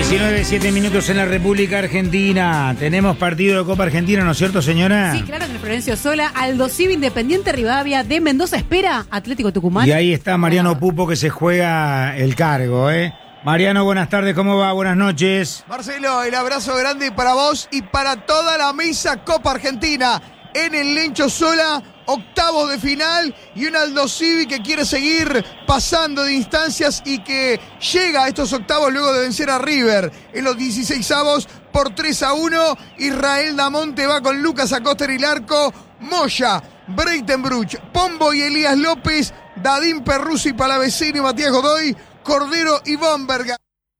19:07 en la República Argentina. Tenemos partido de Copa Argentina, ¿no es cierto, señora? Sí, claro, en el Florencio Sola, Aldo Civi, Independiente Rivadavia de Mendoza espera Atlético Tucumán. Y ahí está Mariano Pupo que se juega el cargo, ¿eh? Mariano, buenas tardes, ¿cómo va? Buenas noches. Marcelo, el abrazo grande para vos y para toda la mesa Copa Argentina. En el Lencho Sola, octavos de final y un Aldo Civi que quiere seguir pasando de instancias y que llega a estos octavos luego de vencer a River en los 16avos por 3-1. Israel Damonte va con Lucas Acosta en el arco, Moya, Breitenbruch, Pombo y Elías López, Dadín Perruzzi, Palavecino y Matías Godoy, Cordero y Bomberg.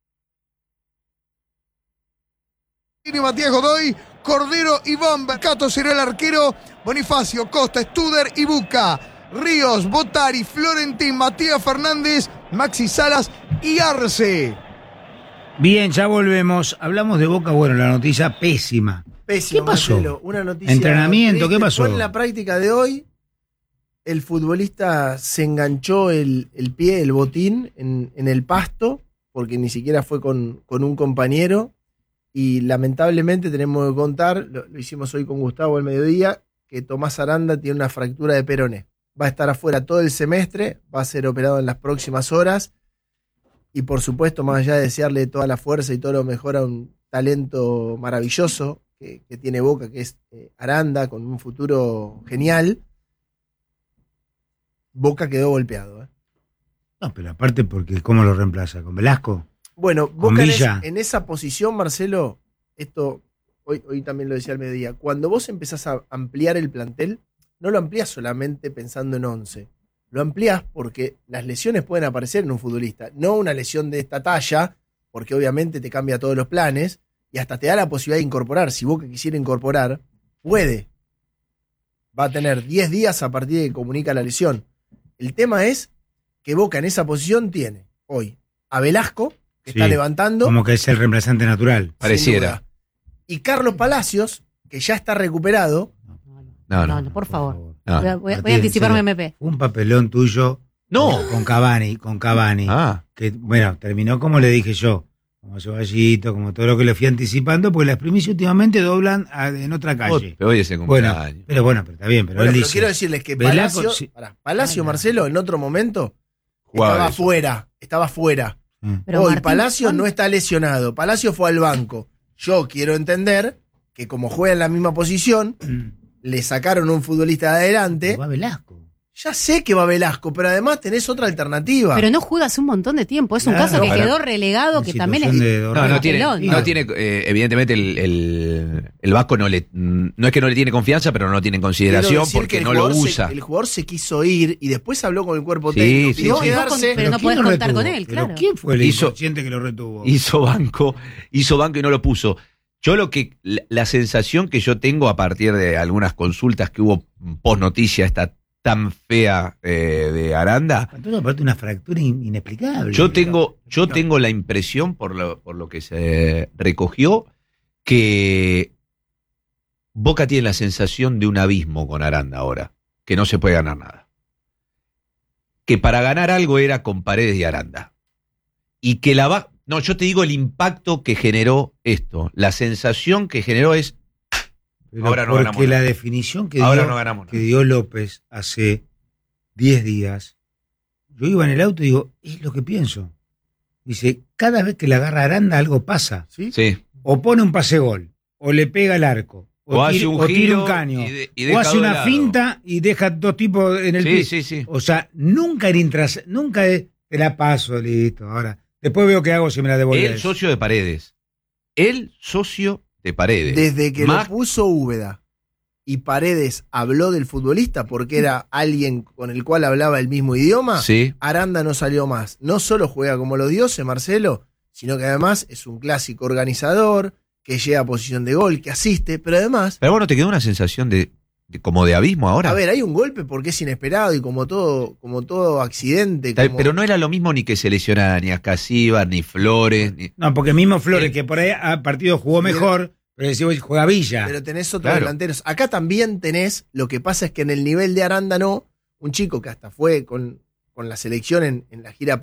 Matías Godoy, Cordero y Bomber. Cato será el arquero. Bonifacio, Costa, Studer y Buca. Ríos, Botari, Florentín, Matías Fernández, Maxi Salas y Arce. Bien, ya volvemos. Hablamos de Boca, bueno, la noticia pésima. Pésimo, ¿Qué pasó? Marcelo, una noticia Entrenamiento, ¿qué pasó? Fue en la práctica de hoy, el futbolista se enganchó el pie, el botín, en el pasto, porque ni siquiera fue con un compañero. Y lamentablemente tenemos que contar, lo hicimos hoy con Gustavo al mediodía, que Tomás Aranda tiene una fractura de peroné. Va a estar afuera todo el semestre, va a ser operado en las próximas horas. Y por supuesto, más allá de desearle toda la fuerza y todo lo mejor a un talento maravilloso que tiene Boca, que es Aranda, con un futuro genial, Boca quedó golpeado. No, pero aparte porque ¿cómo lo reemplaza? ¿Con Velasco? Bueno, Boca Villa. en esa posición, Marcelo, esto hoy también lo decía al mediodía, cuando vos empezás a ampliar el plantel, no lo ampliás solamente pensando en 11, lo ampliás porque las lesiones pueden aparecer en un futbolista, no una lesión de esta talla, porque obviamente te cambia todos los planes y hasta te da la posibilidad de incorporar. Si Boca quisiera incorporar, puede. Va a tener 10 días a partir de que comunica la lesión. El tema es que Boca en esa posición tiene hoy a Velasco, que está levantando. Como que es el reemplazante natural. Pareciera. Y Carlos Palacios, que ya está recuperado. No, por favor. No. Voy a anticiparme MP. Un papelón tuyo. No. Con Cavani. Que, bueno, terminó como le dije yo. Como Ceballito, como todo lo que le fui anticipando, porque las primicias últimamente doblan en otra calle. Pero hoy es el cumpleaños. Pero está bien. Pero Bueno, él pero dice, quiero decirles que Velasco, Palacio, sí. Palacio Marcelo, en otro momento, Jugaba estaba fuera. Pero Hoy Martín, Palacio ¿cuándo? no está lesionado. Palacio fue al banco. Yo quiero entender que como juega en la misma posición, le sacaron un futbolista de adelante. va Velasco. Ya sé que va Velasco, pero además tenés otra alternativa. Pero no juega hace un montón de tiempo. Es un Claro, caso que para- quedó relegado, que también es. No tiene, papelón. no tiene evidentemente el Vasco no es que no le tiene confianza, pero no lo tiene en Quiero consideración decir que porque el no lo jugador usa. el jugador se quiso ir y después habló con el cuerpo Sí, técnico. sí, pidió sí. quedarse. Pero no ¿quién podés lo contar retuvo? con él, ¿Pero claro. quién fue el Hizo- inconsciente que lo retuvo? Hizo banco y no lo puso. Yo la sensación que yo tengo a partir de algunas consultas que hubo post noticia esta tan fea de Aranda, Entonces, aparte una fractura inexplicable. yo tengo la impresión por lo que se recogió que Boca tiene la sensación de un abismo con Aranda ahora, que no se puede ganar nada. Que para ganar algo era con Paredes y Aranda. Y que no, yo te digo el impacto que generó esto. La sensación que generó es Pero ahora no porque ganamos la nada. definición que ahora dio, no ganamos que nada. dio López hace 10 días, yo iba en el auto y digo, es lo que pienso. Dice, cada vez que le agarra Aranda algo pasa. ¿Sí? Sí. O pone un pase gol, o le pega al arco, O hace tira, un o tira giro un caño, y o deja hace de una lado. finta y deja dos tipos en el Sí, piso. sí. O sea, nunca te la paso, listo. Ahora, después veo qué hago si me la devuelves. El socio de Paredes. El socio de Paredes. Desde que Más- lo puso Úbeda y Paredes habló del futbolista porque era alguien con el cual hablaba el mismo idioma, Sí. Aranda no salió más. No solo juega como los dioses, Marcelo, sino que además es un clásico organizador, que llega a posición de gol, que asiste, pero además, Pero bueno, ¿te quedó una sensación de como de abismo ahora? a ver, hay un golpe porque es inesperado y como todo accidente. como- Pero no era lo mismo ni que se lesionara ni a Casíbar, ni Flores, ni... No, porque mismo Flores, que por ahí a partido jugó mejor, pero decimos, juega Villa. Pero tenés otros Claro. delanteros. Acá también tenés, lo que pasa es que en el nivel de Aranda no, un chico que hasta fue con la selección en la gira